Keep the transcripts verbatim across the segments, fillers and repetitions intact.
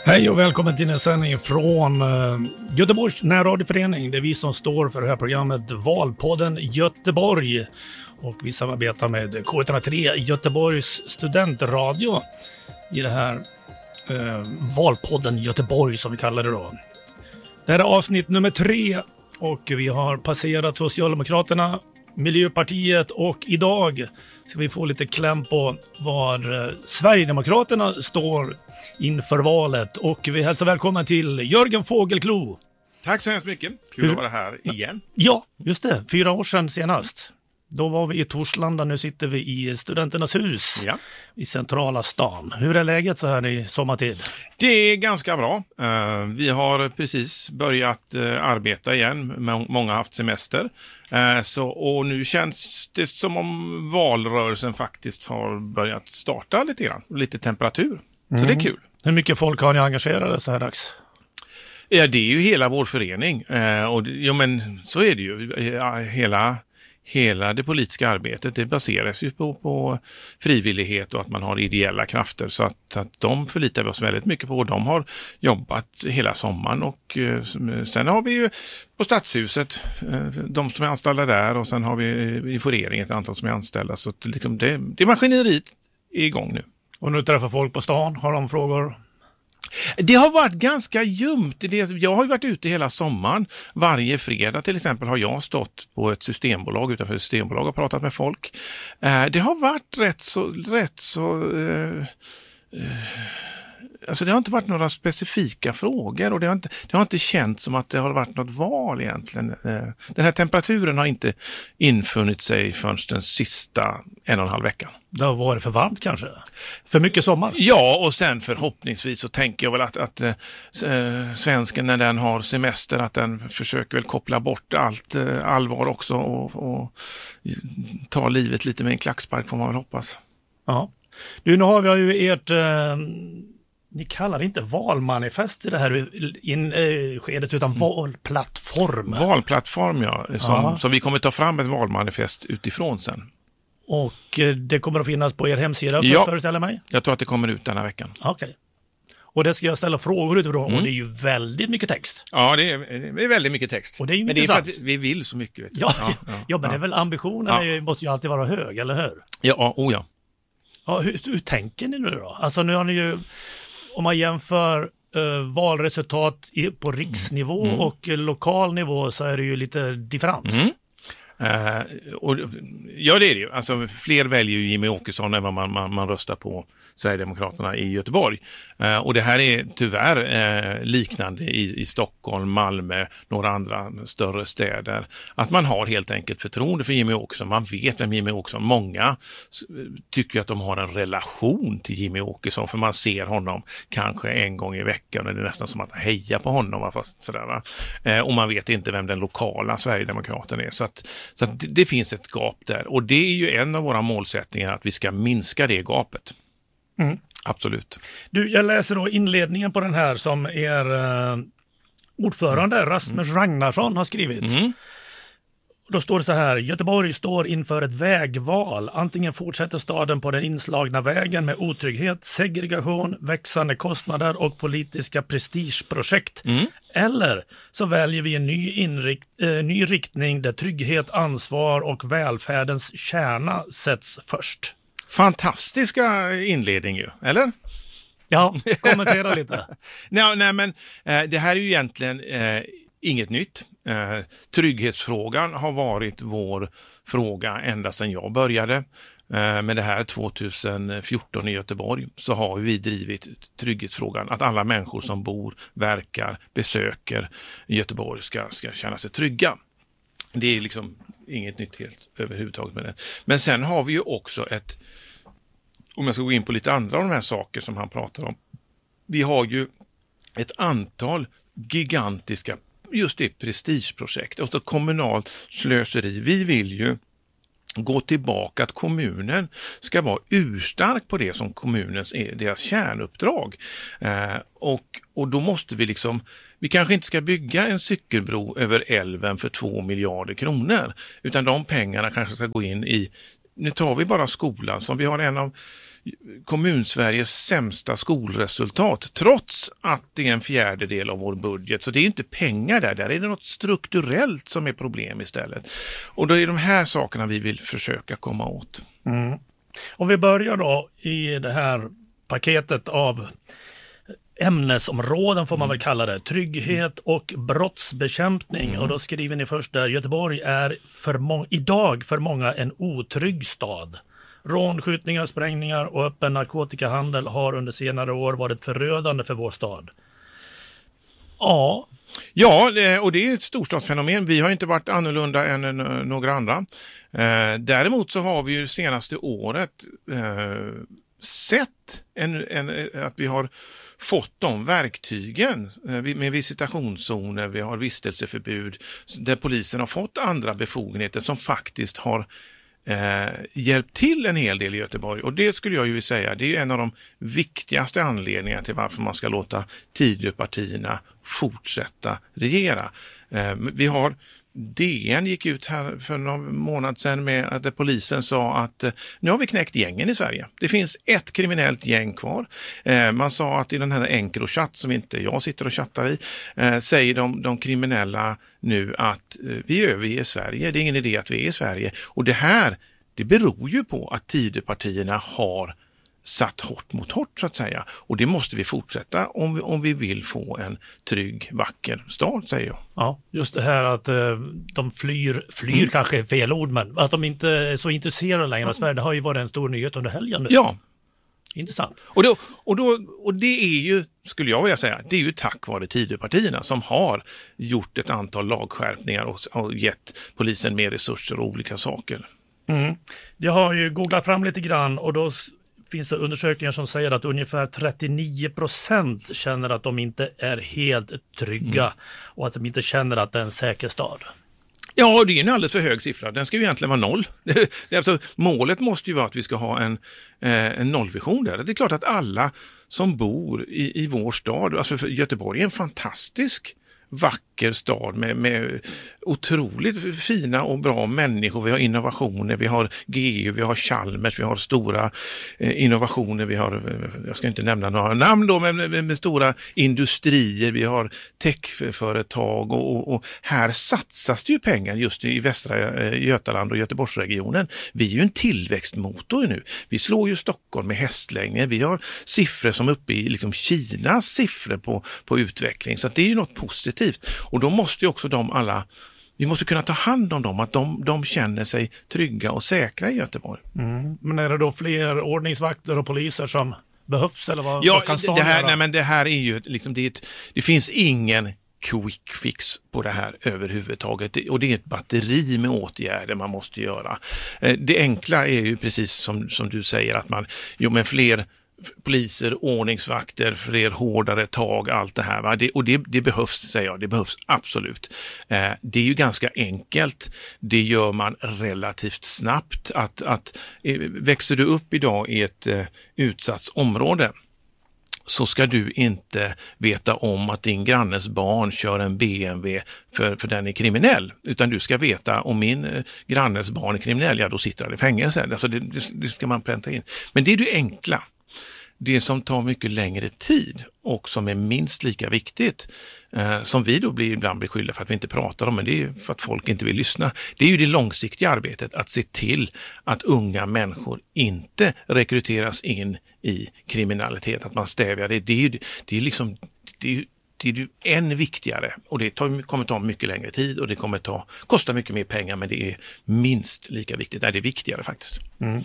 Hej och välkommen till en sändning från uh, Göteborgs närradioförening. Det är vi som står för det här programmet Valpodden Göteborg. Och vi samarbetar med K ett noll tre Göteborgs studentradio i det här uh, Valpodden Göteborg som vi kallar det då. Det här är avsnitt nummer tre och vi har passerat Socialdemokraterna, Miljöpartiet och idag ska vi få lite kläm på var uh, Sverigedemokraterna står inför valet. Och vi hälsar välkommen till Jörgen Fågelklo. Tack så hemskt mycket. Kul Hur? att vara här igen. Ja, just det. Fyra år sedan senast. Då var vi i Torslanda, nu sitter vi i Studenternas hus ja. i centrala stan. Hur är läget så här i sommartid? Det är ganska bra. Uh, vi har precis börjat uh, arbeta igen. M- många har haft semester. Uh, så, och nu känns det som om valrörelsen faktiskt har börjat starta lite grann. Lite temperatur. Så mm. det är kul. Hur mycket folk har ni engagerade så här dags? Ja, det är ju hela vår förening. Uh, och jo, men så är det ju. Uh, hela... Hela det politiska arbetet, det baseras ju på, på frivillighet och att man har ideella krafter. Så att, att de förlitar vi oss väldigt mycket på. De har jobbat hela sommaren och eh, sen har vi ju på Stadshuset eh, de som är anställda där och sen har vi i föreningen ett antal som är anställda. Så att, liksom, det, det maskineriet är igång nu. Och nu träffar folk på stan, har de frågor? Det har varit ganska ljumt. Jag har ju varit ute hela sommaren. Varje fredag till exempel har jag stått på ett systembolag utanför ett systembolag och pratat med folk. Det har varit rätt så... Rätt så uh, uh, alltså det har inte varit några specifika frågor och det har inte, det har inte känts som att det har varit något val egentligen. Den här temperaturen har inte infunnit sig förrän den sista en och en halv veckan. Det har varit för varmt kanske? För mycket sommar? Ja, och sen förhoppningsvis så tänker jag väl att, att äh, svensken när den har semester att den försöker väl koppla bort allt äh, allvar också och, och ta livet lite med en klackspark får man väl hoppas. Ja. Du, nu har vi ju ert... Äh... Ni kallar det inte valmanifest i det här in, äh, skedet utan mm. valplattform. Valplattform, ja. Som, så vi kommer ta fram ett valmanifest utifrån sen. Och äh, det kommer att finnas på er hemsida för ja, att föreställa mig? Jag tror att det kommer ut den här veckan. Okej. Okay. Och det ska jag ställa frågor utifrån mm. och det är ju väldigt mycket text. Ja, det är, det är väldigt mycket text. Och det är ju men det är för att vi vill så mycket. Vet du. Ja, ja, ja, ja, men ja. det är väl ambitionen ja. måste ju alltid vara hög, eller hur? Ja, oh ja. Ja, hur, hur tänker ni nu då? Alltså nu har ni ju... Om man jämför uh, valresultat i, på riksnivå mm. och uh, lokal nivå så är det ju lite differens. Mm. Uh, och, ja, det är det ju. Alltså, fler väljer ju Jimmie Åkesson än vad man, man, man röstar på Sverigedemokraterna i Göteborg. Uh, och det här är tyvärr uh, liknande i, i Stockholm, Malmö, några andra större städer. Att man har helt enkelt förtroende för Jimmie Åkesson. Man vet vem Jimmie Åkesson. Många tycker att de har en relation till Jimmie Åkesson för man ser honom kanske en gång i veckan och det är nästan som att heja på honom. Fast sådär, va? Uh, och man vet inte vem den lokala Sverigedemokraten är. Så att Så att det, det finns ett gap där och det är ju en av våra målsättningar att vi ska minska det gapet. Mm. Absolut. Du, jag läser då inledningen på den här som er uh, ordförande mm. Rasmus mm. Ragnarsson har skrivit. Mm. Då står det så här: Göteborg står inför ett vägval. Antingen fortsätter staden på den inslagna vägen med otrygghet, segregation, växande kostnader och politiska prestigeprojekt. Mm. Eller så väljer vi en ny, inrikt, eh, ny riktning där trygghet, ansvar och välfärdens kärna sätts först. Fantastiska inledning ju, eller? Ja, kommentera lite. nej, nej, men eh, det här är ju egentligen eh, inget nytt. Eh, trygghetsfrågan har varit vår fråga ända sedan jag började. Eh, med det här tjugohundrafjorton i Göteborg så har vi drivit trygghetsfrågan. Att alla människor som bor, verkar, besöker Göteborg ska, ska känna sig trygga. Det är liksom inget nytt helt överhuvudtaget med det. Men sen har vi ju också ett, om jag ska gå in på lite andra av de här saker som han pratar om. Vi har ju ett antal gigantiska, just det, prestigeprojekt och så kommunalt slöseri. Vi vill ju gå tillbaka att kommunen ska vara urstark på det som kommunens är deras kärnuppdrag. Eh, och, och då måste vi liksom, vi kanske inte ska bygga en cykelbro över älven för två miljarder kronor utan de pengarna kanske ska gå in i, nu tar vi bara skolan som vi har en av Kommunsveriges sämsta skolresultat, trots att det är en fjärdedel av vår budget. Så det är inte pengar där, där är det något strukturellt som är problem istället. Och då är de här sakerna vi vill försöka komma åt. Mm. Om vi börjar då i det här paketet av ämnesområden får man väl kalla det, trygghet och brottsbekämpning. Mm. Och då skriver ni först där, Göteborg är för må- idag för många en otrygg stad. Rån, skjutningar, sprängningar och öppen narkotikahandel har under senare år varit förödande för vår stad. Ja. Ja, och det är ett storstadsfenomen. Vi har inte varit annorlunda än några andra. Däremot så har vi ju senaste året sett en, en, att vi har fått de verktygen med visitationszoner, vi har vistelseförbud, där polisen har fått andra befogenheter som faktiskt har eh, hjälpt till en hel del i Göteborg. Och det skulle jag ju säga, det är en av de viktigaste anledningarna till varför man ska låta Tidöpartierna fortsätta regera. Eh, vi har D N gick ut här för någon månad sedan med att polisen sa att eh, nu har vi knäckt gängen i Sverige. Det finns ett kriminellt gäng kvar. Eh, man sa att i den här Encrochat som inte jag sitter och chattar i eh, säger de, de kriminella nu att eh, vi överger Sverige. Det är ingen idé att vi är i Sverige. Och det här, det beror ju på att Tidöpartierna har satt hårt mot hårt så att säga. Och det måste vi fortsätta om vi, om vi vill få en trygg, vacker stad, säger jag. Ja, just det här att eh, de flyr, flyr mm. kanske är fel ord, men att de inte är så intresserade längre av Sverige, det har ju varit en stor nyhet under helgen nu. Ja. Intressant. Och, då, och, då, och det är ju, skulle jag vilja säga, det är ju tack vare Tidöpartierna som har gjort ett antal lagskärpningar och, och gett polisen mer resurser och olika saker. Mm. Jag har ju googlat fram lite grann och då finns det undersökningar som säger att ungefär trettionio procent känner att de inte är helt trygga mm. och att de inte känner att det är en säker stad. Ja, det är en alldeles för hög siffra. Den ska ju egentligen vara noll. Det, det, alltså, målet måste ju vara att vi ska ha en, eh, en nollvision där. Det är klart att alla som bor i, i vår stad, alltså för Göteborg är en fantastisk vacker stad med, med otroligt fina och bra människor. Vi har innovationer, vi har G U, vi har Chalmers, vi har stora eh, innovationer, vi har, jag ska inte nämna några namn då, men med, med stora industrier, vi har techföretag och, och, och här satsas det ju pengar just i västra eh, Götaland och Göteborgsregionen. Vi är ju en tillväxtmotor nu. Vi slår ju Stockholm med hästlängder. Vi har siffror som är uppe i liksom Kinas siffror på, på utveckling. Så att det är ju något positivt. Och då måste ju också de alla, vi måste kunna ta hand om dem, att de, de känner sig trygga och säkra i Göteborg. Mm. Men är det då fler ordningsvakter och poliser som behövs? Eller vad, ja, vad kan staden det här, göra? nej, men det här är ju, liksom, det, är ett, det finns ingen quick fix på det här överhuvudtaget. Och det är ett batteri med åtgärder man måste göra. Det enkla är ju precis som, som du säger, att man, jo men fler poliser, ordningsvakter, fler hårdare tag, allt det här. Va? Det, och det, det behövs, säger jag, det behövs absolut. Eh, det är ju ganska enkelt. Det gör man relativt snabbt. Att, att eh, växer du upp idag i ett eh, utsatt område, så ska du inte veta om att din grannes barn kör en B M W för, för den är kriminell. Utan du ska veta om min eh, grannes barn är kriminell, ja då sitter han i fängelse. Alltså det, det, det ska man pränta in. Men det är det enkla. Det som tar mycket längre tid och som är minst lika viktigt, eh, som vi då blir ibland beskyllda för att vi inte pratar om, men det är för att folk inte vill lyssna. Det är ju det långsiktiga arbetet, att se till att unga människor inte rekryteras in i kriminalitet, att man stävjar det. Det är ju det är liksom, det är ju det är ju än viktigare, och det tar, kommer ta mycket längre tid och det kommer ta, kosta mycket mer pengar, men det är minst lika viktigt. Nej, det är viktigare faktiskt. Mm.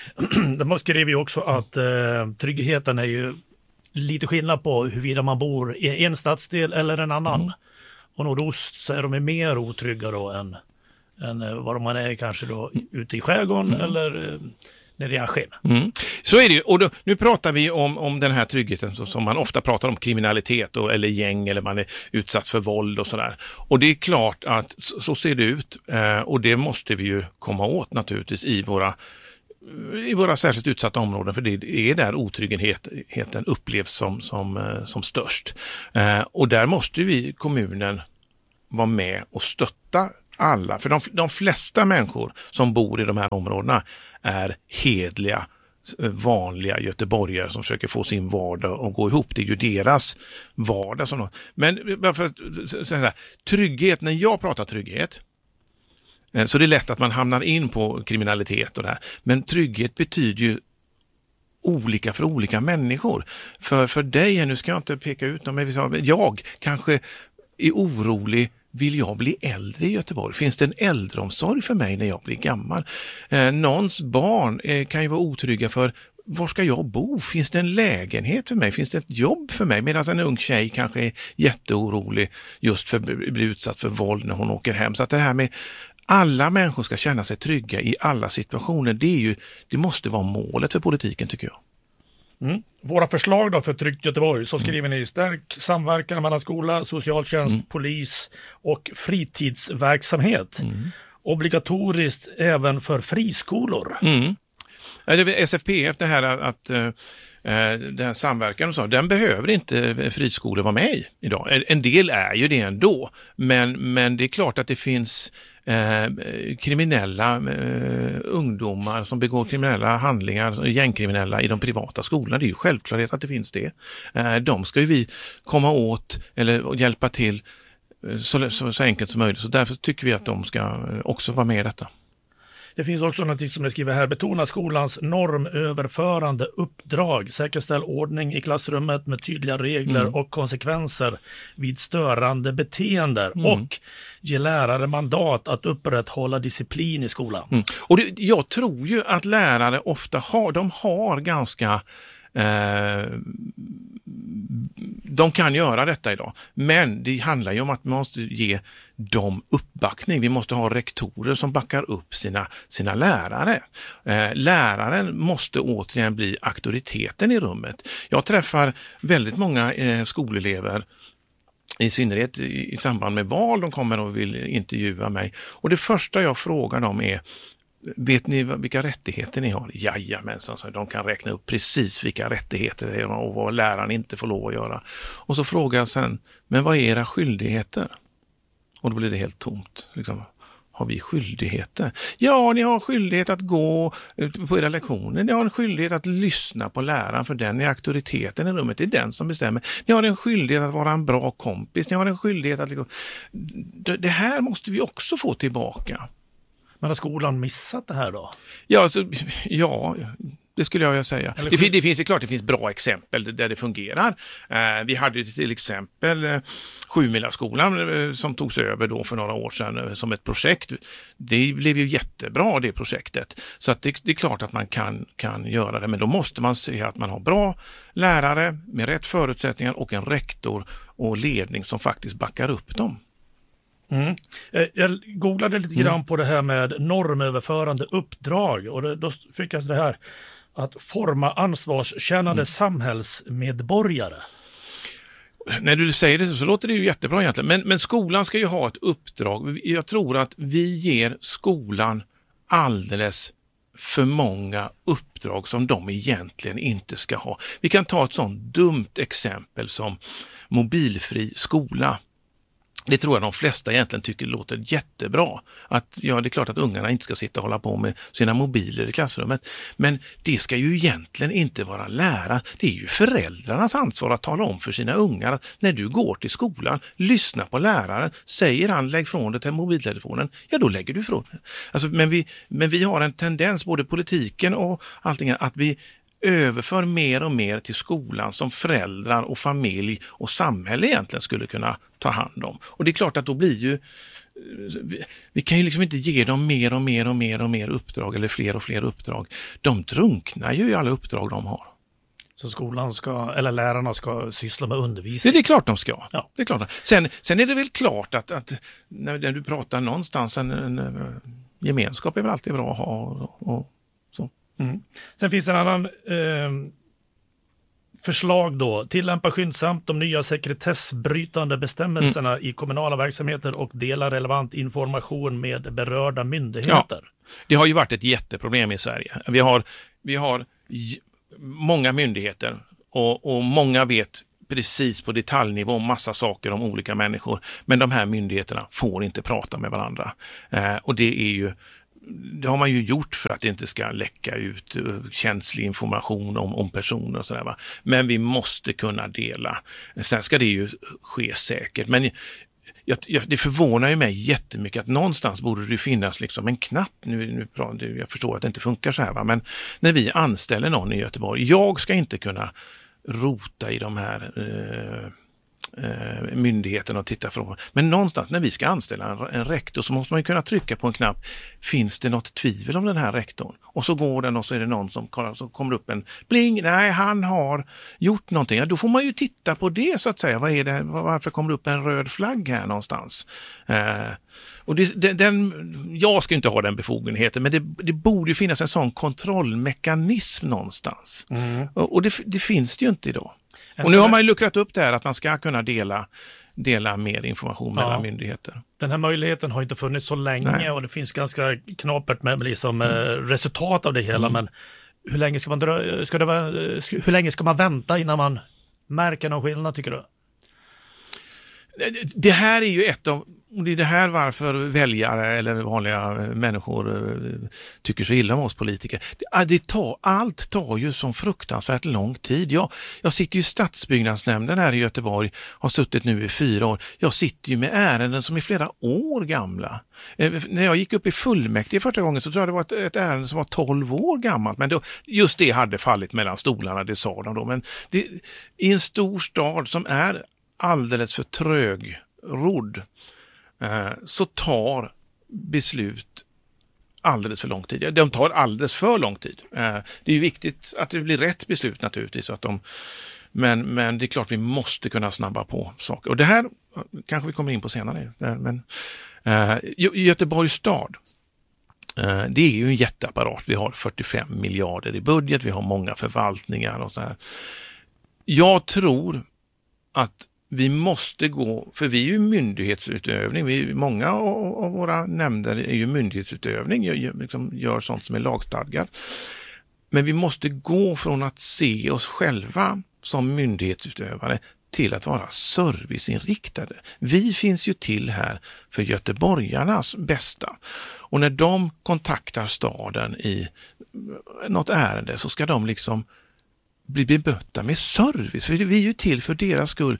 De skriver ju också att eh, tryggheten är ju lite skillnad på huruvida man bor i en stadsdel eller en annan. Mm. Och nordost så är de mer otrygga då än, än vad man är kanske då ute i skärgården mm. eller eh, när det är sken. Mm. Så är det ju. Och då, nu pratar vi om, om den här tryggheten som, som man ofta pratar om, kriminalitet och, eller gäng, eller man är utsatt för våld och sådär. Och det är klart att så, så ser det ut, eh, och det måste vi ju komma åt naturligtvis i våra i våra särskilt utsatta områden, för det är där otryggheten upplevs som, som, som störst. Eh, och där måste vi, kommunen, vara med och stötta alla. För de, de flesta människor som bor i de här områdena är hedliga vanliga göteborgare som försöker få sin vardag att gå ihop. Det är ju deras vardag. Som de... Men bara för att säga trygghet, när jag pratar trygghet, så det är lätt att man hamnar in på kriminalitet och det här. Men trygghet betyder ju olika för olika människor. För, för dig, nu ska jag inte peka ut dem, men jag kanske är orolig. Vill jag bli äldre i Göteborg? Finns det en äldreomsorg för mig när jag blir gammal? Eh, någons barn eh, kan ju vara otrygga för var ska jag bo? Finns det en lägenhet för mig? Finns det ett jobb för mig? Medan en ung tjej kanske är jätteorolig just för att bli utsatt för våld när hon åker hem. Så att det här med alla människor ska känna sig trygga i alla situationer, det är ju, det måste vara målet för politiken, tycker jag. Mm. Våra förslag då för Tryggt Göteborg, så skriver ni stärk samverkan mellan skola, socialtjänst, mm. polis och fritidsverksamhet. Mm. Obligatoriskt även för friskolor. Mm. Det är S F P F, det här att uh, den här samverkan och så, den behöver inte friskolor vara med i idag. En del är ju det ändå, men, men det är klart att det finns Eh, kriminella eh, ungdomar som begår kriminella handlingar, gängkriminella i de privata skolorna. Det är ju självklart att det finns det. Eh, de ska ju vi komma åt eller hjälpa till eh, så, så, så enkelt som möjligt. Så därför tycker vi att de ska också vara med i detta. Det finns också något som jag skriver här. Betona skolans normöverförande uppdrag. Säkerställ ordning i klassrummet med tydliga regler mm. och konsekvenser vid störande beteenden. Mm. Och ge lärare mandat att upprätthålla disciplin i skolan. Mm. Och det, jag tror ju att lärare ofta har, de har ganska... Eh, de kan göra detta idag, men det handlar ju om att man måste ge dem uppbackning. Vi måste ha rektorer som backar upp sina, sina lärare. Eh, läraren måste återigen bli auktoriteten i rummet. Jag träffar väldigt många eh, skolelever, i synnerhet i, i samband med val. De kommer och vill intervjua mig. Och det första jag frågar dem är: vet ni vilka rättigheter ni har? Jajamensan, så de kan räkna upp precis vilka rättigheter det är och vad läraren inte får lov att göra. Och så frågar jag sen: men vad är era skyldigheter? Och då blir det helt tomt. Liksom, har vi skyldigheter? Ja, ni har skyldighet att gå på era lektioner. Ni har en skyldighet att lyssna på läraren, för den är auktoriteten i rummet. Det är den som bestämmer. Ni har en skyldighet att vara en bra kompis. Ni har en skyldighet att... Det här måste vi också få tillbaka. Men har skolan missat det här då? Ja, alltså, ja det skulle jag säga. Det, det finns ju klart, det finns bra exempel där det fungerar. Eh, vi hade till exempel eh, Sjumilaskolan eh, som togs över då för några år sedan eh, som ett projekt. Det blev ju jättebra, det projektet. Så att det, det är klart att man kan, kan göra det, men då måste man se att man har bra lärare med rätt förutsättningar och en rektor och ledning som faktiskt backar upp dem. Mm. Jag googlade lite grann mm. på det här med normöverförande uppdrag, och det, då fick jag det här att forma ansvarskännande mm. samhällsmedborgare. När du säger det så låter det ju jättebra egentligen, men, men skolan ska ju ha ett uppdrag. Jag tror att vi ger skolan alldeles för många uppdrag som de egentligen inte ska ha. Vi kan ta ett sånt dumt exempel som mobilfri skola. Det tror jag de flesta egentligen tycker låter jättebra. Att, ja, det är klart att ungarna inte ska sitta och hålla på med sina mobiler i klassrummet. Men det ska ju egentligen inte vara lärare. Det är ju föräldrarnas ansvar att tala om för sina ungar att när du går till skolan, lyssna på läraren. Säger han lägg från dig till mobiltelefonen, ja då lägger du från den. Alltså, men, vi, men vi har en tendens, både politiken och allting, att vi överför mer och mer till skolan som föräldrar och familj och samhälle egentligen skulle kunna ta hand om. Och det är klart att då blir ju, vi, vi kan ju liksom inte ge dem mer och mer och mer och mer uppdrag eller fler och fler uppdrag. De drunknar ju i alla uppdrag de har. Så skolan ska, eller lärarna ska syssla med undervisning? Det, det är klart de ska. Ja. Det är klart. Sen, sen är det väl klart att, att när, när du pratar någonstans, en, en, en gemenskap är väl alltid bra att ha och, och så. Mm. Sen finns en annan eh, förslag då. Tillämpa skyndsamt de nya sekretessbrytande bestämmelserna mm. i kommunala verksamheter och dela relevant information med berörda myndigheter. Ja, det har ju varit ett jätteproblem i Sverige. Vi har, vi har j- många myndigheter och, och många vet precis på detaljnivå om massa saker om olika människor. Men de här myndigheterna får inte prata med varandra. Eh, och det är ju det har man ju gjort för att det inte ska läcka ut känslig information om, om personer och sådär, va. Men vi måste kunna dela. Sen ska det ju ske säkert. Men jag, jag, det förvånar ju mig jättemycket att någonstans borde det finnas liksom en knapp. Nu, nu, jag förstår att det inte funkar så här, va. Men när vi anställer någon i Göteborg, jag ska inte kunna rota i de här eh, eh, myndigheterna och titta från. Men någonstans när vi ska anställa en, en rektor så måste man ju kunna trycka på en knapp. Finns det något tvivel om den här rektorn? Och så går den och så är det någon som kollar, så kommer upp en bling. Nej, han har gjort någonting. Ja, då får man ju titta på det så att säga. Vad är det? Varför kommer det upp en röd flagg här någonstans? Eh, och det, det, den, jag ska inte ha den befogenheten, men det, det borde ju finnas en sån kontrollmekanism någonstans. Mm. Och, och det, det finns det ju inte idag. Och nu har man ju luckrat upp det här att man ska kunna dela, dela mer information mellan ja. myndigheter. Den här möjligheten har inte funnits så länge. Nej. Och det finns ganska knapert med liksom, mm. resultat av det hela. Mm. Men hur länge ska man dra, ska det vara, hur länge ska man vänta innan man märker någon skillnad, tycker du? Det här är ju ett av, och det är det här varför väljare eller vanliga människor tycker så illa om oss politiker. Det, det tar, allt tar ju som fruktansvärt lång tid. Jag, jag sitter ju i stadsbyggnadsnämnden här i Göteborg, har suttit nu i fyra år. Jag sitter ju med ärenden som är flera år gamla. Eh, när jag gick upp i fullmäktige första gången så tror jag det var ett, ett ärende som var tolv år gammalt. Men då, just det hade fallit mellan stolarna, det sa de då. Men det, i en stor stad som är alldeles för trögrodd eh, så tar beslut alldeles för lång tid. De tar alldeles för lång tid. Eh, det är ju viktigt att det blir rätt beslut naturligtvis. Så att de, men, men det är klart vi måste kunna snabba på saker. Och det här kanske vi kommer in på senare. Men, eh, Göteborgs stad, eh, det är ju en jätteapparat. Vi har fyrtiofem miljarder i budget. Vi har många förvaltningar och så här. Jag tror att vi måste gå, för vi är ju myndighetsutövning, vi, många av, av våra nämnder är ju myndighetsutövning, gör, liksom gör sånt som är lagstadgat. Men vi måste gå från att se oss själva som myndighetsutövare till att vara serviceinriktade. Vi finns ju till här för göteborgarnas bästa. Och när de kontaktar staden i något ärende så ska de liksom bli bemötta med service. För vi är ju till för deras skull.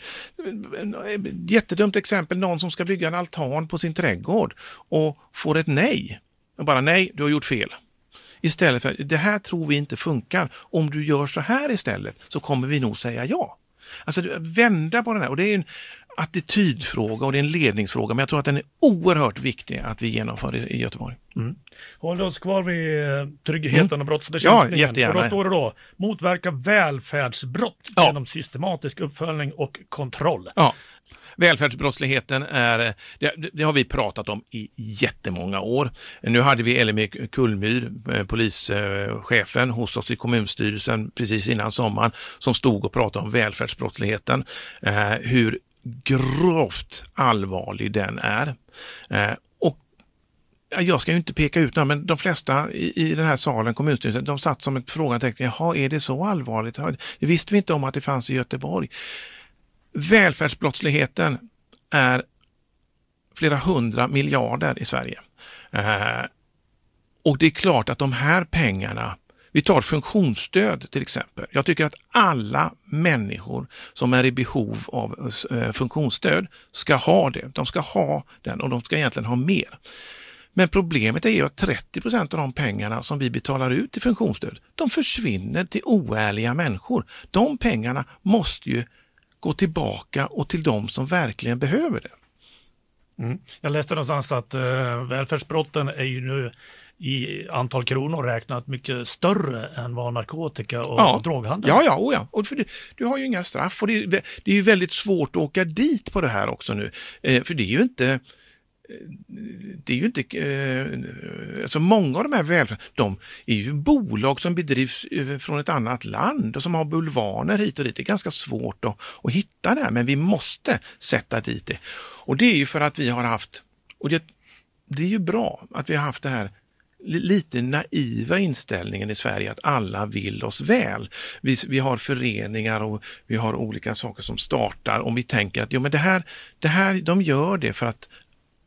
Jättedumt exempel, någon som ska bygga en altan på sin trädgård och får ett nej. Och bara nej, du har gjort fel. Istället för, det här tror vi inte funkar. Om du gör så här istället så kommer vi nog säga ja. Alltså vända på den här. Och det är en attitydfråga och det är en ledningsfråga. Men jag tror att den är oerhört viktig att vi genomför i, i Göteborg. Mm. Håll oss kvar vid tryggheten mm. och brottsbekämpningen. Ja, jättegärna. Och då står det då, motverka välfärdsbrott ja. genom systematisk uppföljning och kontroll. Ja. Välfärdsbrottsligheten är, det, det har vi pratat om i jättemånga år. Nu hade vi L M E Kullmyr, polischefen hos oss i kommunstyrelsen precis innan sommaren, som stod och pratade om välfärdsbrottsligheten. Eh, hur grovt allvarlig den är. Eh, och jag ska ju inte peka ut någon, men de flesta i, i den här salen, kommunstyrelsen, de satt som ett frågetecken. Jaha, är det så allvarligt? Det visste vi inte om att det fanns i Göteborg. Välfärdsbrottsligheten är flera hundra miljarder i Sverige. Eh, och det är klart att de här pengarna, vi tar funktionsstöd till exempel. Jag tycker att alla människor som är i behov av eh, funktionsstöd ska ha det. De ska ha den och de ska egentligen ha mer. Men problemet är ju att trettio procent av de pengarna som vi betalar ut till funktionsstöd, de försvinner till oärliga människor. De pengarna måste ju gå tillbaka och till de som verkligen behöver det. Mm. Jag läste någonstans att uh, välfärdsbrotten är ju nu i antal kronor räknat mycket större än vad narkotika och, ja. och droghandel. Ja, ja, oh ja. Och för du, du har ju inga straff och det, det är ju väldigt svårt att åka dit på det här också nu. Eh, för det är ju inte det är ju inte eh, alltså många av de här välfärd, de är ju bolag som bedrivs från ett annat land och som har bulvaner hit och dit. Det är ganska svårt att, att hitta det här, men vi måste sätta dit det. Och det är ju för att vi har haft, och det, det är ju bra att vi har haft det här lite naiva inställningen i Sverige att alla vill oss väl. Vi, vi har föreningar och vi har olika saker som startar och vi tänker att jo, men det här, det här, de gör det för att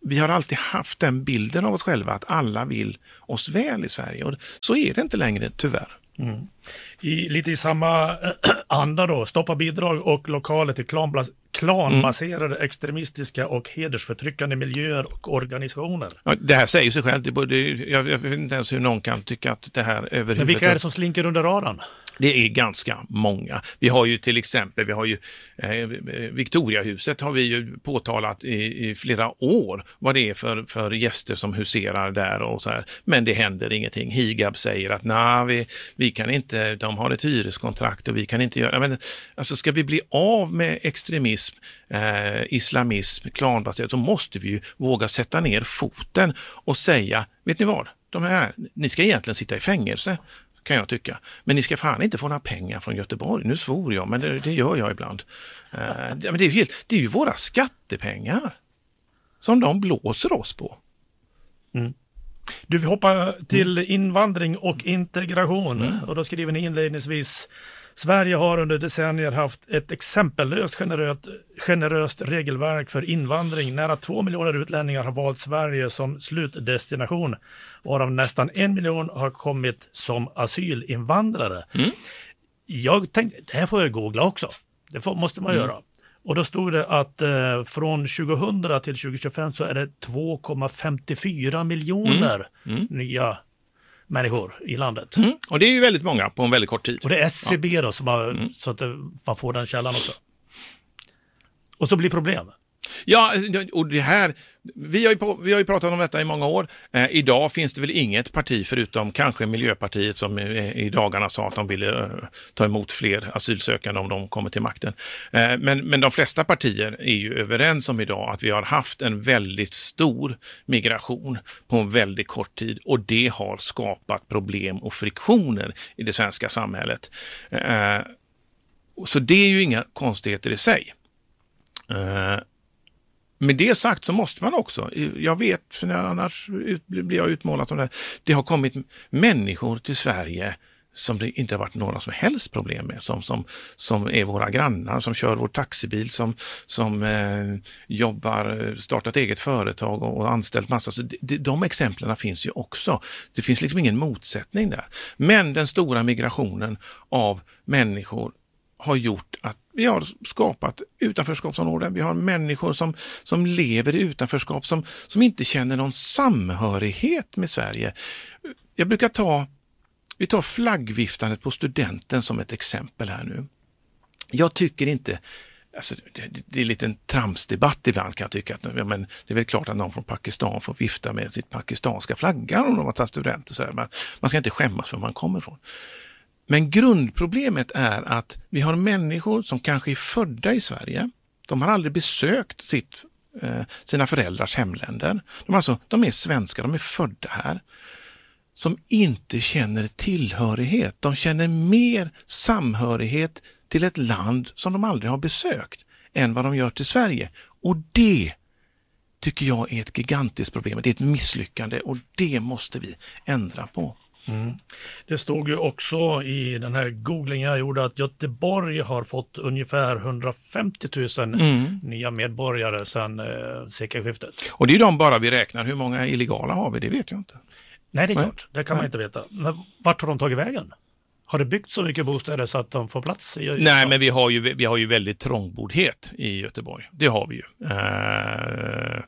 vi har alltid haft den bilden av oss själva att alla vill oss väl i Sverige, och så är det inte längre, tyvärr. Mm. I, lite i samma anda då, stoppa bidrag och lokaler till klanbas, klanbaserade mm. extremistiska och hedersförtryckande miljöer och organisationer. Ja, det här säger sig själv, det borde, jag, jag vet inte ens hur någon kan tycka att det här överhuvudtaget... Men vilka är det som slinker under radarn? Det är ganska många. Vi har ju till exempel, vi har ju eh, Victoriahuset har vi ju påtalat i, i flera år vad det är för, för gäster som huserar där och så här. Men det händer ingenting. Higab säger att nej, vi, vi kan inte, de har ett hyreskontrakt och vi kan inte göra, men alltså ska vi bli av med extremism, eh, islamism, klanbaserat, så måste vi ju våga sätta ner foten och säga, vet ni vad, de här, ni ska egentligen sitta i fängelse, kan jag tycka. Men ni ska fan inte få några pengar från Göteborg. Nu svor jag, men det, det gör jag ibland. Uh, det, men det, är ju helt, det är ju våra skattepengar som de blåser oss på. Mm. Du, vi hoppar till mm. invandring och integration. Mm. Och då skriver ni inledningsvis: Sverige har under decennier haft ett exempellöst generöst, generöst regelverk för invandring. Nära två miljoner utlänningar har valt Sverige som slutdestination, varav nästan en miljon har kommit som asylinvandrare. Mm. Jag tänkte, det här får jag googla också. Det får, måste man mm. göra. Och då stod det att eh, från tjugohundra till tjugohundratjugofem så är det två komma femtiofyra miljoner mm. Mm. nya människor i landet. Mm. Och det är ju väldigt många på en väldigt kort tid. Och det är S C B ja. då som har, mm. så att man får den källan också. Och så blir problem. Ja, och det här, vi har ju, på, vi har ju pratat om detta i många år. Eh, idag finns det väl inget parti förutom kanske Miljöpartiet som i, i dagarna sa att de ville uh, ta emot fler asylsökande om de kommer till makten. Eh, men, men de flesta partier är ju överens om idag att vi har haft en väldigt stor migration på en väldigt kort tid, och det har skapat problem och friktioner i det svenska samhället. Eh, så det är ju inga konstigheter i sig. Eh, Med det sagt så måste man också, jag vet, för annars blir jag utmålat som det, det har kommit människor till Sverige som det inte har varit några som helst problem med, som, som, som är våra grannar, som kör vår taxibil, som, som eh, jobbar, startat eget företag och, och anställt massa. Så de, de exemplen finns ju också. Det finns liksom ingen motsättning där. Men den stora migrationen av människor har gjort att vi har skapat utanförskapsområden. Vi har människor som, som lever i utanförskap, som, som inte känner någon samhörighet med Sverige. Jag brukar ta, vi tar flaggviftandet på studenten som ett exempel här nu. Jag tycker inte, alltså det, det är lite en tramsdebatt ibland, kan jag tycka. Att, ja, men det är väl klart att någon från Pakistan får vifta med sitt pakistanska flagga om de har tagit studenter. Så här. Man, man ska inte skämmas för var man kommer ifrån. Men grundproblemet är att vi har människor som kanske är födda i Sverige. De har aldrig besökt sitt, eh, sina föräldrars hemländer. De, alltså, de är svenskar, de är födda här. Som inte känner tillhörighet. De känner mer samhörighet till ett land som de aldrig har besökt än vad de gör till Sverige. Och det tycker jag är ett gigantiskt problem. Det är ett misslyckande, och det måste vi ändra på. Mm. Det stod ju också i den här googlingen jag gjorde att Göteborg har fått ungefär hundrafemtio tusen mm. nya medborgare sedan eh, sekelskiftet. Och det är de bara vi räknar. Hur många illegala har vi? Det vet jag inte. Nej, det är Nej. klart. Det kan Nej. man inte veta. Men vart har de tagit vägen? Har det byggt så mycket bostäder så att de får plats? I, Nej, men vi har ju, vi har ju väldigt trångboddhet i Göteborg. Det har vi ju. Uh...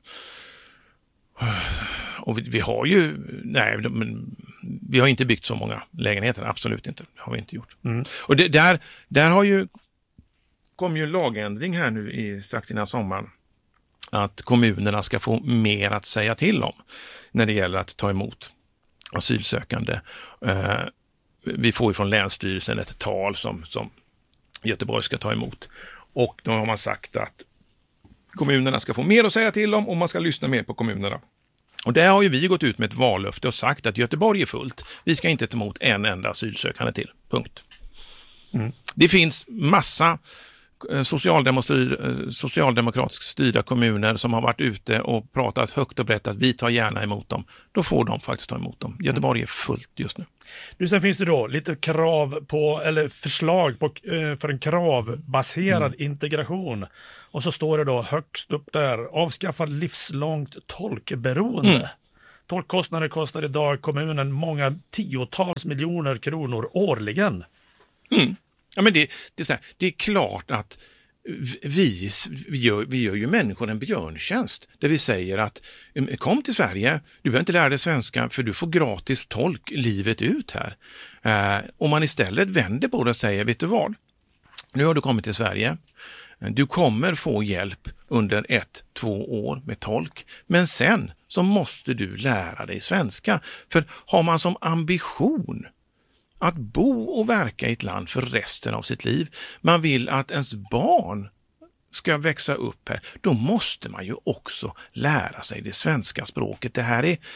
Och vi, vi har ju, nej, men vi har inte byggt så många lägenheter, absolut inte, det har vi inte gjort. Mm. Och det, där, där har ju, kom ju en lagändring här nu i strax innan sommaren, att kommunerna ska få mer att säga till om när det gäller att ta emot asylsökande. Eh, vi får ju från Länsstyrelsen ett tal som, som Göteborg ska ta emot, och då har man sagt att kommunerna ska få mer att säga till om och man ska lyssna mer på kommunerna. Och där har ju vi gått ut med ett vallöfte och sagt att Göteborg är fullt. Vi ska inte ta emot en enda asylsökande till. Punkt. Mm. Det finns massa socialdemokratiskt styrda kommuner som har varit ute och pratat högt och brett att vi tar gärna emot dem, då får de faktiskt ta emot dem. Göteborg är fullt just nu. Nu sen finns det då lite krav på, eller förslag på, för en kravbaserad mm. integration. Och så står det då högst upp där, avskaffa livslångt tolkberoende. Mm. Tolkkostnader kostar idag kommunen många tiotals miljoner kronor årligen. Mm. Ja, men det, det, är så här, det är klart att vi, vi, gör, vi gör ju människor en björntjänst där vi säger att kom till Sverige, du behöver inte lära dig svenska för du får gratis tolk livet ut här. Eh, om man istället vänder på det och säger, vet du vad? Nu har du kommit till Sverige. Du kommer få hjälp under ett, två år med tolk. Men sen så måste du lära dig svenska. För har man som ambition att bo och verka i ett land för resten av sitt liv, man vill att ens barn ska växa upp här, då måste man ju också lära sig det svenska språket. Det här är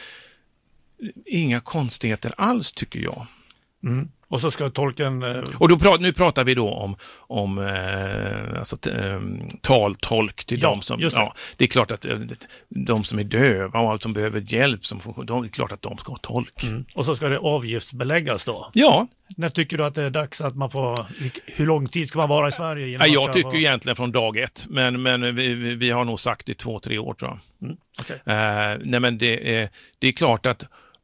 inga konstigheter alls, tycker jag. Mm. Och så ska tolken... Eh... Och då pra- nu pratar vi då om, om eh, alltså, eh, taltolk till ja, de som... Just det. Ja, det är klart att eh, de som är döva och som behöver hjälp, som får, de, det är klart att de ska ha tolk. Mm. Och så ska det avgiftsbeläggas då? Ja. När tycker du att det är dags att man får... Hur lång tid ska man vara i Sverige? Ja, jag tycker få... egentligen från dag ett, men, men vi, vi har nog sagt i två, tre år tror jag. Mm. Okay. Eh, nej men det är, det är klart att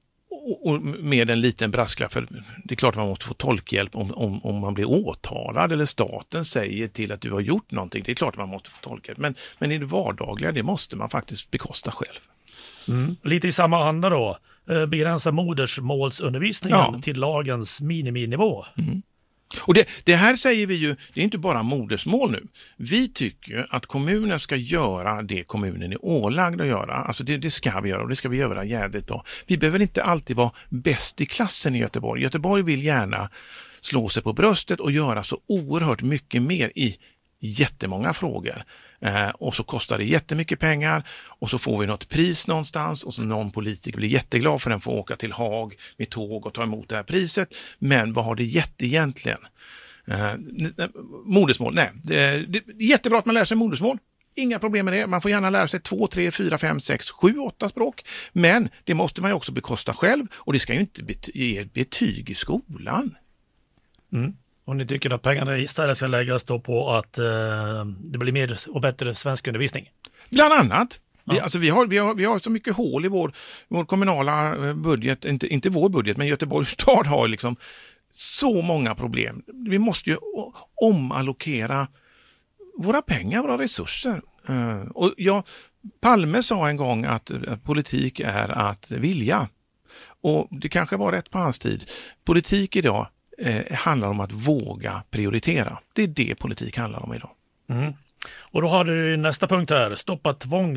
och med en liten brasklapp, för det är klart att man måste få tolkhjälp om, om, om man blir åtalad eller staten säger till att du har gjort någonting. Det är klart att man måste få tolkhjälp. Men, men i det vardagliga, det måste man faktiskt bekosta själv. Mm. Lite i samma anda då. Begränsa modersmålsundervisningen ja. till lagens miniminivå. Mm. Och det, det här säger vi ju, det är inte bara modersmål nu. Vi tycker att kommunen ska göra det kommunen är ålagd att göra. Alltså det, det ska vi göra och det ska vi göra jävligt bra. Vi behöver inte alltid vara bäst i klassen i Göteborg. Göteborg vill gärna slå sig på bröstet och göra så oerhört mycket mer i jättemånga frågor. Eh, och så kostar det jättemycket pengar och så får vi något pris någonstans och så någon politiker blir jätteglad för den får åka till Haag med tåg och ta emot det här priset. Men vad har det gett egentligen? Eh, modersmål, nej. Det, det är jättebra att man lär sig modersmål. Inga problem med det. Man får gärna lära sig två, tre, fyra, fem, sex, sju, åtta språk. Men det måste man ju också bekosta själv och det ska ju inte bety- ge betyg i skolan. Mm. Och ni tycker att pengarna istället ska läggas då på att eh, det blir mer och bättre svensk undervisning? Bland annat. Ja. Vi, alltså vi, har, vi, har, vi har så mycket hål i vår, vår kommunala budget, inte, inte vår budget, men Göteborgs stad har liksom så många problem. Vi måste ju omallokera våra pengar, våra resurser. Uh, och jag, Palme sa en gång att, att politik är att vilja. Och det kanske var rätt på hans tid. Politik idag Eh, handlar om att våga prioritera. Det är det politik handlar om idag. Mm. Och då har du nästa punkt här, stoppa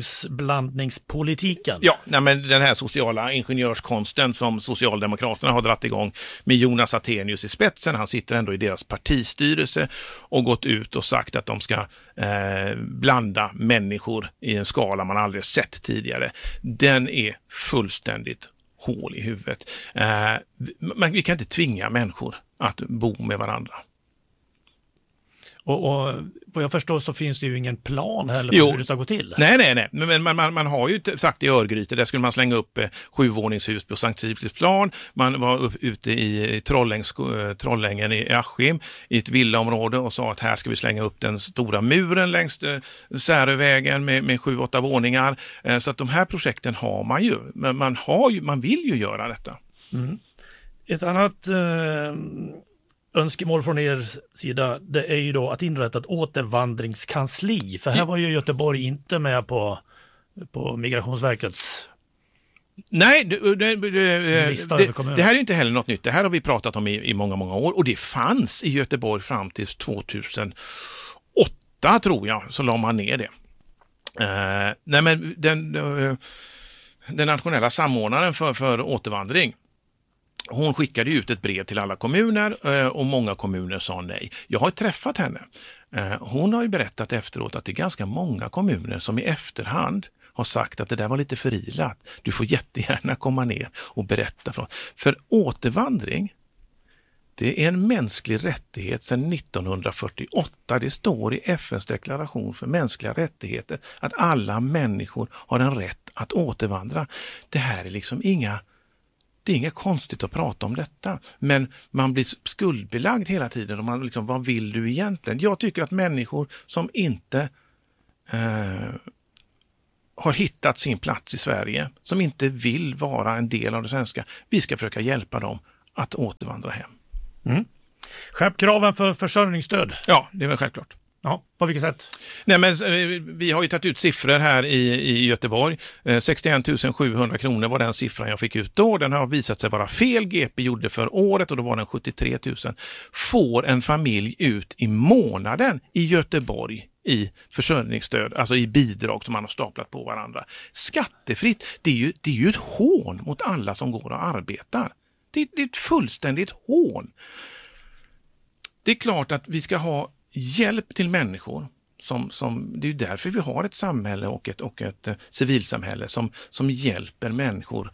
tvångsblandningspolitiken. Ja, nej men den här sociala ingenjörskonsten som Socialdemokraterna har dratt igång med Jonas Attenius i spetsen. Han sitter ändå i deras partistyrelse och gått ut och sagt att de ska eh, blanda människor i en skala man aldrig sett tidigare. Den är fullständigt hål i huvudet. Eh, men vi kan inte tvinga människor att bo med varandra. Och, och vad jag förstår så finns det ju ingen plan heller för jo. hur det ska gå till. Nej, nej, nej. Men man, man, man har ju sagt i Örgryte, där skulle man slänga upp eh, sjuvåningshus på Sankt Sigfridsplan. Man var upp, ute i, i Trollängs, eh, Trollängen i Askim i ett villaområde och sa att här ska vi slänga upp den stora muren längs eh, Särövägen med, med sju, åtta våningar. Eh, så att de här projekten har man ju. Men man, har ju, man vill ju göra detta. Mm. Ett annat... Eh... önskemål från er sida, det är ju då att inrätta ett återvandringskansli. För här var ju Göteborg inte med på, på Migrationsverkets Nej, det, det, det, det, det här är inte heller något nytt. Det här har vi pratat om i, i många, många år. Och det fanns i Göteborg fram till tjugohundraåtta, tror jag, så la man ner det. Uh, nej, men den, uh, den nationella samordnaren för, för återvandring, hon skickade ut ett brev till alla kommuner och många kommuner sa nej. Jag har träffat henne. Hon har ju berättat efteråt att det är ganska många kommuner som i efterhand har sagt att det där var lite förilat. Du får jättegärna komma ner och berätta. Från. För återvandring, Det är en mänsklig rättighet sedan nittonhundrafyrtioåtta. Det står i F N:s deklaration för mänskliga rättigheter att alla människor har en rätt att återvandra. Det här är liksom inga, det är inget konstigt att prata om detta. Men man blir skuldbelagd hela tiden. Och man liksom, vad vill du egentligen? Jag tycker att människor som inte eh, har hittat sin plats i Sverige, som inte vill vara en del av det svenska, vi ska försöka hjälpa dem att återvandra hem. Mm. Skärp kraven för försörjningsstöd. Ja, det är väl självklart. Ja, på vilket sätt? Nej, men vi har ju tagit ut siffror här i, i Göteborg. Eh, sextioen tusen sjuhundra kronor var den siffran jag fick ut då. Den har visat sig vara fel. G P gjorde för året och då var den sjuttiotre tusen. Får en familj ut i månaden i Göteborg i försörjningsstöd, alltså i bidrag som man har staplat på varandra. Skattefritt, det är ju, det är ju ett hån mot alla som går och arbetar. Det, det är ett fullständigt hån. Det är klart att vi ska ha hjälp till människor. Som, som, det är ju därför vi har ett samhälle och ett, och ett eh, civilsamhälle som, som hjälper människor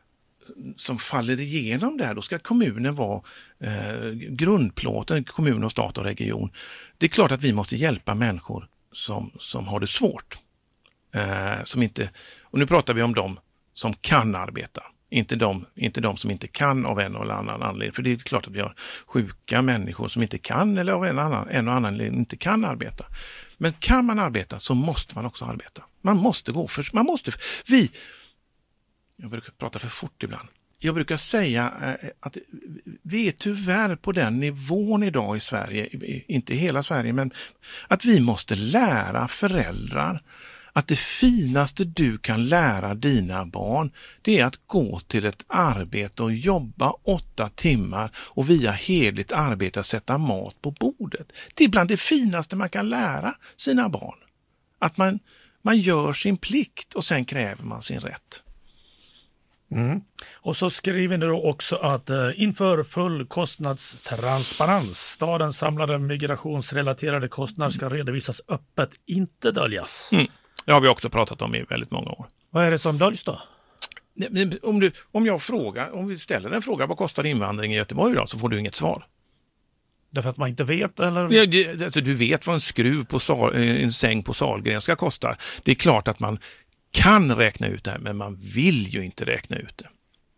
som faller igenom där. Då ska kommunen vara eh, grundplåten, kommun och stat och region. Det är klart att vi måste hjälpa människor som, som har det svårt. Eh, som inte, och nu pratar vi om dem som kan arbeta. Inte de, inte de som inte kan av en eller annan anledning. För det är klart att vi har sjuka människor som inte kan eller av en, annan, en och annan anledning inte kan arbeta. Men kan man arbeta så måste man också arbeta. Man måste gå för, man måste, vi, jag brukar prata för fort ibland. Jag brukar säga eh, att vi är tyvärr på den nivån idag i Sverige, inte i hela Sverige, men att vi måste lära föräldrar att det finaste du kan lära dina barn, det är att gå till ett arbete och jobba åtta timmar och via hederligt arbete sätta mat på bordet. Det är bland det finaste man kan lära sina barn. Att man, man gör sin plikt och sen kräver man sin rätt. Mm. Och så skriver ni då också att eh, inför full kostnadstransparens, stadens samlade migrationsrelaterade kostnader ska redovisas öppet, inte döljas. Mm. Det har vi också pratat om i väldigt många år. Vad är det som döljs då? Om, du, om jag frågar, om vi ställer en fråga, vad kostar invandring i Göteborg idag, så får du inget svar. Därför att man inte vet, eller? Ja, det, alltså, du vet vad en skruv på sal, en säng på Sahlgren ska kosta. Det är klart att man kan räkna ut det här, men man vill ju inte räkna ut det.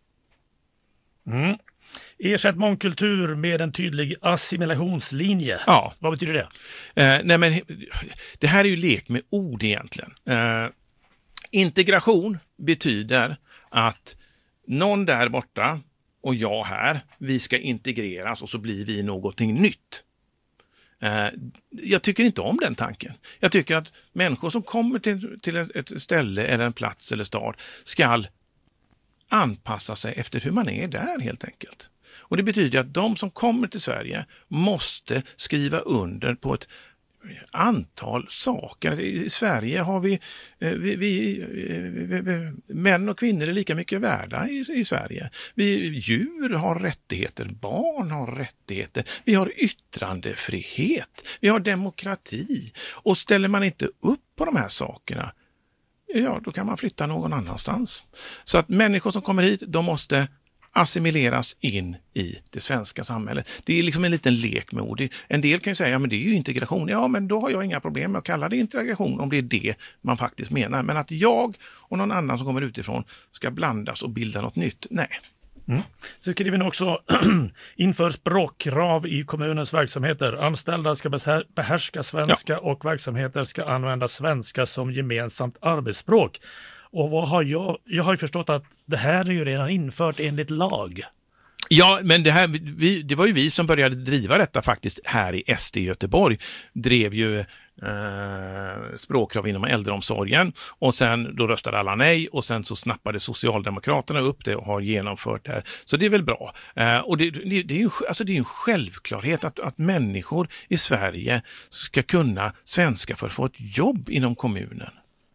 Mm. Ersätt mångkultur med en tydlig assimilationslinje. Ja. Vad betyder det? Eh, nej men, det här är ju lek med ord egentligen. Eh, integration betyder att någon där borta och jag här, vi ska integreras och så blir vi någonting nytt. Eh, jag tycker inte om den tanken. Jag tycker att människor som kommer till, till ett ställe eller en plats eller stad ska anpassa sig efter hur man är där helt enkelt. Och det betyder att de som kommer till Sverige måste skriva under på ett antal saker. I Sverige har vi, vi, vi, vi, vi män och kvinnor är lika mycket värda i, i Sverige. Vi, djur har rättigheter, barn har rättigheter, vi har yttrandefrihet, vi har demokrati. Och ställer man inte upp på de här sakerna, ja, då kan man flytta någon annanstans. Så att människor som kommer hit, de måste assimileras in i det svenska samhället. Det är liksom en liten lek med ord. En del kan ju säga, ja men det är ju integration. Ja, men då har jag inga problem med att kalla det integration om det är det man faktiskt menar. Men att jag och någon annan som kommer utifrån ska blandas och bilda något nytt, nej. Mm. Så skriver ni också inför språkkrav i kommunens verksamheter. Anställda ska behärska svenska, ja, och verksamheter ska använda svenska som gemensamt arbetsspråk. Och vad har jag, jag har ju förstått att det här är ju redan infört enligt lag. Ja, men det, här, vi, det var ju vi som började driva detta faktiskt här i S D Göteborg. Drev ju eh, språkkrav inom äldreomsorgen och sen då röstade alla nej och sen så snappade Socialdemokraterna upp det och har genomfört det här. Så det är väl bra. Eh, och det, det, det är ju alltså det är en självklarhet att, att människor i Sverige ska kunna svenska för att få ett jobb inom kommunen.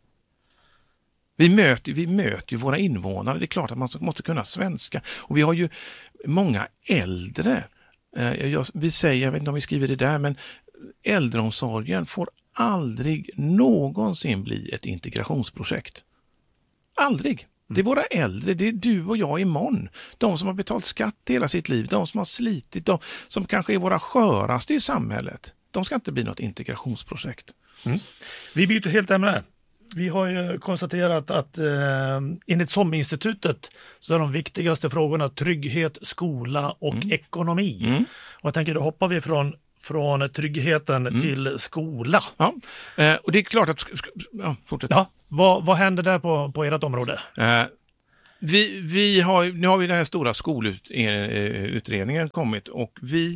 Vi möter, vi möter ju våra invånare, det är klart att man måste kunna svenska. Och vi har ju många äldre, eh, jag, vi säger, jag vet inte om vi skriver det där, men äldreomsorgen får aldrig någonsin bli ett integrationsprojekt. Aldrig. Det är våra äldre, det är du och jag imorgon. De som har betalt skatt hela sitt liv, de som har slitit, de som kanske är våra sköraste i samhället. De ska inte bli något integrationsprojekt. Mm. Vi byter helt ämne. Vi har ju konstaterat att eh, enligt SOM-institutet så är de viktigaste frågorna trygghet, skola och mm. ekonomi. Mm. Och jag tänker då hoppar vi från, från tryggheten mm. till skola. Ja, eh, och det är klart att... Sk- sk- ja, fortsätt. Ja, vad, vad händer där på, på ert område? Eh, vi, vi har, nu har vi den här stora skolutredningen kommit och vi...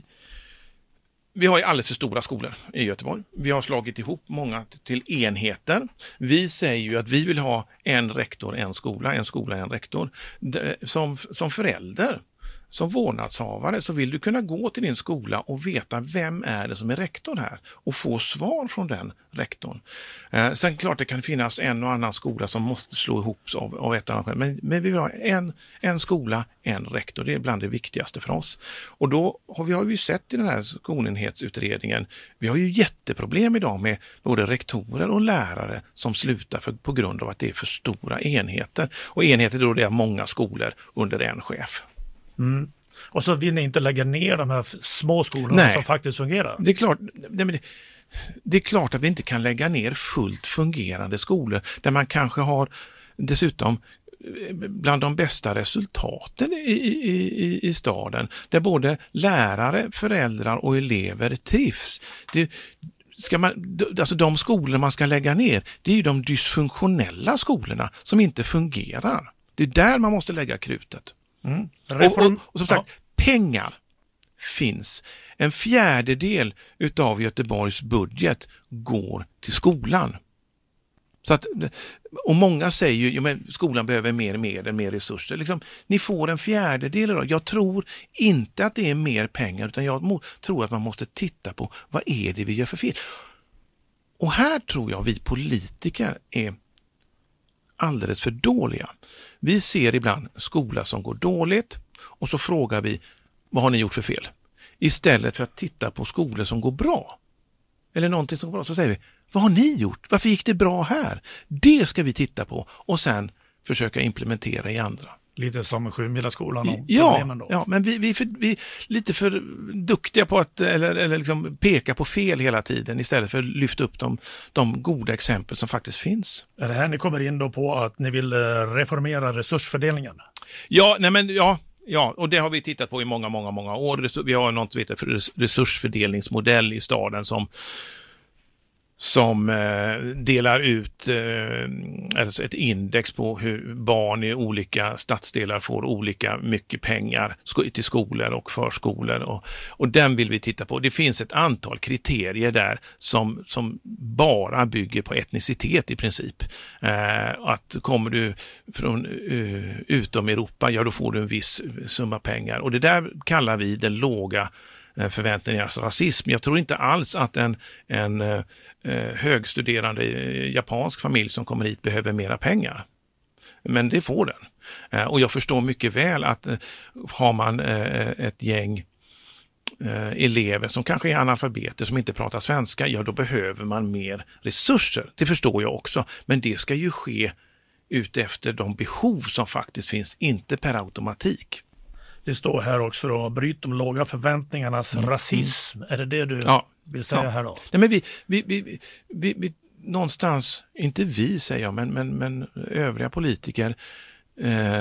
Vi har ju alldeles för stora skolor i Göteborg. Vi har slagit ihop många till enheter. Vi säger ju att vi vill ha en rektor, en skola, en skola, en rektor. Som, som förälder, som vårdnadshavare så vill du kunna gå till din skola och veta vem är det som är rektor här och få svar från den rektorn. Eh, sen klart det kan finnas en och annan skola som måste slå ihop av, av ett annat skäl. Men, men vi vill ha en, en skola, en rektor. Det är bland det viktigaste för oss. Och då har vi har ju sett i den här skolenhetsutredningen, vi har ju jätteproblem idag med både rektorer och lärare som slutar för, på grund av att det är för stora enheter. Och enheter då det är många skolor under en chef. Mm. Och så vill ni inte lägga ner de här små skolorna Nej. som faktiskt fungerar? Det är klart, det, det, det är klart att vi inte kan lägga ner fullt fungerande skolor där man kanske har dessutom bland de bästa resultaten i, i, i, i staden, där både lärare, föräldrar och elever trivs. Det, ska man, alltså de skolor man ska lägga ner, det är ju de dysfunktionella skolorna som inte fungerar. Det är där man måste lägga krutet. Mm. Och, och, och som sagt, ja. pengar finns. En fjärdedel utav Göteborgs budget går till skolan. Så att, och många säger ju, jo, men skolan behöver mer medel, mer resurser. Liksom, ni får en fjärdedel idag. Jag tror inte att det är mer pengar, utan jag må, tror att man måste titta på vad är det vi gör för fel. Och här tror jag vi politiker är alldeles för dåliga. Vi ser ibland skola som går dåligt och så frågar vi, vad har ni gjort för fel? Istället för att titta på skolor som går bra. Eller någonting som går bra, så säger vi, vad har ni gjort? Varför gick det bra här? Det ska vi titta på och sen försöka implementera i andra. Lite som Sjumilaskolan och ja, problemen då. Ja, men vi, vi, är för, vi är lite för duktiga på att eller, eller liksom peka på fel hela tiden istället för att lyfta upp de, de goda exempel som faktiskt finns. Är det här ni kommer in då på att ni vill reformera resursfördelningen? Ja, nej men ja, ja, och det har vi tittat på i många, många, många år. Vi har något som heter resursfördelningsmodell i staden som som eh, delar ut eh, alltså ett index på hur barn i olika stadsdelar får olika mycket pengar sk- till skolor och förskolor. Och, och den vill vi titta på. Det finns ett antal kriterier där som, som bara bygger på etnicitet i princip. Eh, att kommer du från uh, utom Europa, ja då får du en viss summa pengar. Och det där kallar vi den låga förväntningarnas rasism. Jag tror inte alls att en, en eh, högstuderande japansk familj som kommer hit behöver mera pengar. Men det får den. Eh, och jag förstår mycket väl att eh, har man eh, ett gäng eh, elever som kanske är analfabeter som inte pratar svenska, ja då behöver man mer resurser. Det förstår jag också. Men det ska ju ske utefter de behov som faktiskt finns, inte per automatik. Det står här också då, bryt de låga förväntningarnas mm. rasism. Är det det du ja. vill säga ja. här då? Nej, men vi, vi, vi, vi, vi, någonstans, inte vi säger jag, men, men, men övriga politiker eh,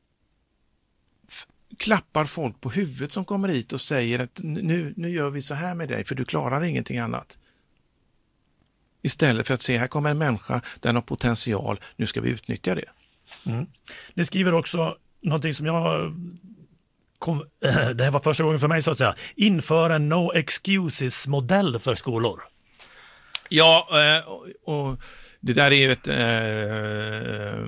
f- klappar folk på huvudet som kommer hit och säger att nu, nu gör vi så här med dig för du klarar ingenting annat. Istället för att se, här kommer en människa, den har potential, nu ska vi utnyttja det. Mm. Ni skriver också någonting som jag... Kom, äh, det här var första gången för mig så att säga. Inför en no excuses-modell för skolor. Ja, eh, och, och det där är ju ett, eh,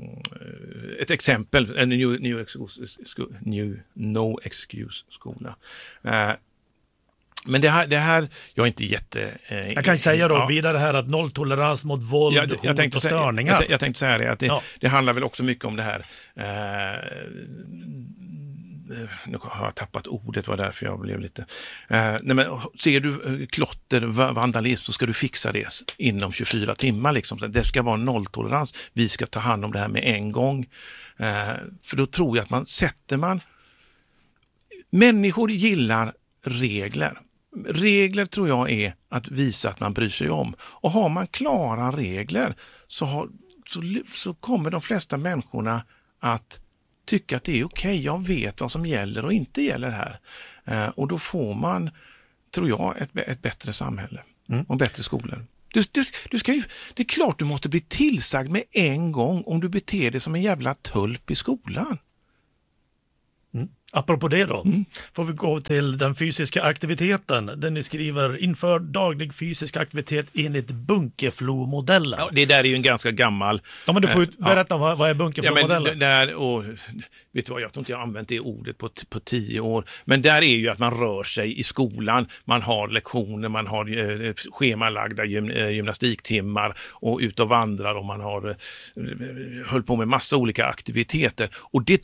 ett exempel, en new, new, excuse, new no excuse-skola. Eh, men det här, det här, jag är inte jätte... Eh, jag kan säga då ja. vidare här att nolltolerans mot våld, jag, jag hot och störningar. Jag, jag tänkte säga det, att det, ja. det handlar väl också mycket om det här... Eh, nu har jag tappat ordet, var därför jag blev lite... Eh, nej men, ser du klotter, vandalism, så ska du fixa det inom tjugofyra timmar. Liksom. Det ska vara nolltolerans. Vi ska ta hand om det här med en gång. Eh, för då tror jag att man sätter man... Människor gillar regler. Regler tror jag är att visa att man bryr sig om. Och har man klara regler så, har, så, så kommer de flesta människorna att tycka att det är okej, okay, jag vet vad som gäller och inte gäller här. Eh, och då får man, tror jag, ett, ett bättre samhälle mm. och bättre skolor. Du, du, du ska ju, det är klart du måste bli tillsagd med en gång om du beter dig som en jävla tulp i skolan. Mm. Apropå det då, mm. får vi gå till den fysiska aktiviteten. Där ni skriver inför daglig fysisk aktivitet enligt Bunkeflo-modellen. Ja, det där är ju en ganska gammal... Ja, men du får ju äh, berätta ja. vad, vad är Bunkeflo-modellen? Ja, men där, och, vet du vad, jag tror inte jag har använt det ordet på, på tio år. Men där är ju att man rör sig i skolan. Man har lektioner, man har eh, schemalagda gym, eh, gymnastiktimmar och ut och vandrar och man har eh, höll på med massa olika aktiviteter. Och det